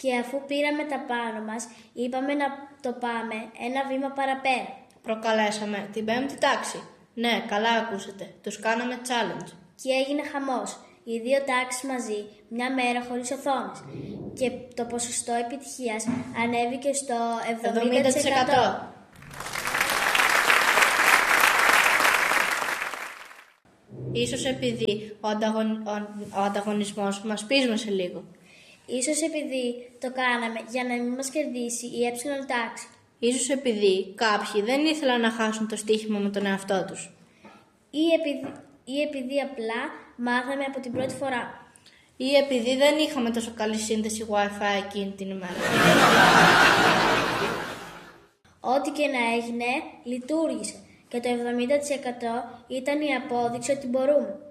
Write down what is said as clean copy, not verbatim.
Και αφού πήραμε τα πάνω μας, είπαμε να το πάμε ένα βήμα παραπέρα. Προκαλέσαμε την 5η τάξη. Ναι, καλά ακούσατε. Τους κάναμε challenge. Και έγινε χαμός. Οι δύο τάξεις μαζί, μια μέρα χωρίς οθόνες. Και το ποσοστό επιτυχίας ανέβηκε στο 70%. Ίσως επειδή ο ανταγωνισμός μας πείσμασε λίγο. Ίσως επειδή το κάναμε για να μην μας κερδίσει η τάξη. Ίσως επειδή κάποιοι δεν ήθελαν να χάσουν το στοίχημα με τον εαυτό τους. Ή επειδή απλά μάθαμε από την πρώτη φορά. Ή επειδή δεν είχαμε τόσο καλή σύνδεση Wi-Fi εκείνη την ημέρα. Ό,τι και να έγινε, λειτουργήσε. Και το 70% ήταν η απόδειξη ότι μπορούμε.